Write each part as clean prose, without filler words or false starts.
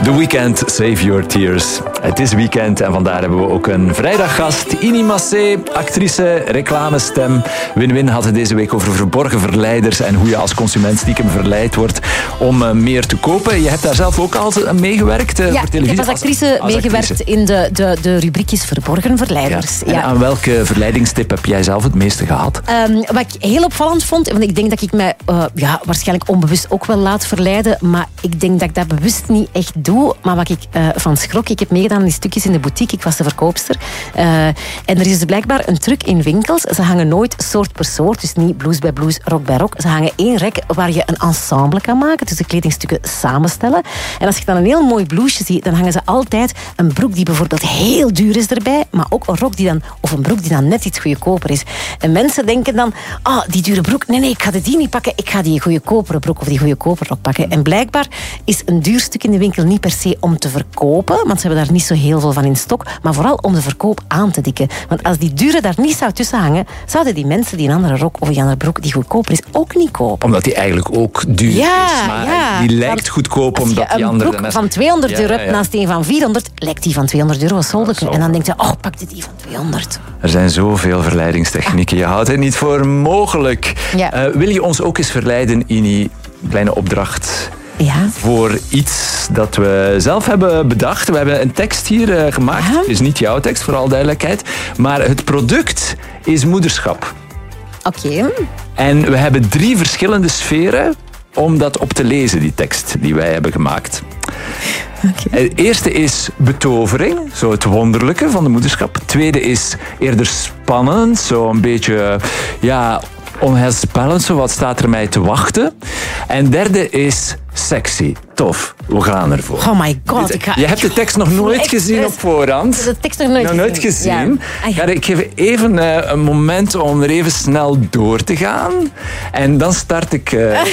The Weeknd, Save Your Tears. Het is weekend en vandaar hebben we ook een vrijdaggast. Ini Massé, actrice, reclamestem. Win-Win had het deze week over verborgen verleiders en hoe je als consument stiekem verleid wordt om meer te kopen. Je hebt daar zelf ook al meegewerkt voor televisie. Ik heb als actrice meegewerkt in de rubriekjes verborgen verleiders. Ja. En aan welke verleidingstip heb jij zelf het meeste gehad? Wat ik heel opvallend vond, want ik denk dat ik mij waarschijnlijk onbewust ook wel laat verleiden, maar ik denk dat ik dat bewust niet echt doe. Maar wat ik van schrok, ik heb meegedaan in stukjes in de boutique, ik was de verkoopster. En er is dus blijkbaar een truc in winkels. Ze hangen nooit soort per soort, dus niet blouse bij blouse, rok bij rok. Ze hangen één rek waar je een ensemble kan maken, dus de kledingstukken samenstellen. En als je dan een heel mooi blouseje ziet, dan hangen ze altijd een broek die bijvoorbeeld heel duur is erbij, maar ook een rok of een broek die dan net iets goedkoper is. En mensen denken dan, die dure broek, nee, ik ga die niet pakken, ik ga die goedkopere broek of die goedkopere rok pakken. En blijkbaar is een duur stuk in de winkel niet per se om te verkopen, want ze hebben daar niet zo heel veel van in stok, maar vooral om de verkoop aan te dikken. Want als die dure daar niet zou tussen hangen, zouden die mensen die een andere rok of een andere broek die goedkoper is, ook niet kopen. Omdat die eigenlijk ook duur is, maar die lijkt goedkoop omdat die andere... Als je een broek van 200 euro hebt naast een van 400, lijkt die van 200 euro soldeke. En dan denkt je, pak dit die van 200. Er zijn zoveel verleidingstechnieken, je houdt het niet voor mogelijk. Ja. Wil je ons ook eens verleiden, Ini? Een kleine opdracht... Ja. Voor iets dat we zelf hebben bedacht. We hebben een tekst hier gemaakt. Ja. Het is niet jouw tekst, voor alle duidelijkheid. Maar het product is moederschap. Oké. En we hebben 3 verschillende sferen om dat op te lezen, die tekst die wij hebben gemaakt. Okay. Het eerste is betovering, zo het wonderlijke van de moederschap. Het tweede is eerder spannend, zo een beetje... onheilspellend, zo wat staat er mij te wachten. En derde is sexy, tof. We gaan ervoor. Oh my god. Je hebt de tekst nog nooit gezien op voorhand. Ik heb de tekst nog nooit gezien. Ja. Ik geef even een moment om er even snel door te gaan. En dan start ik...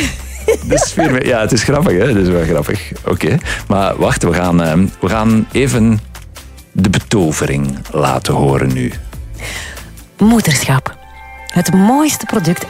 de sfeer. Ja, het is grappig, hè? Het is wel grappig. Oké. Maar wacht, we gaan even de betovering laten horen nu. Moederschap. Het mooiste product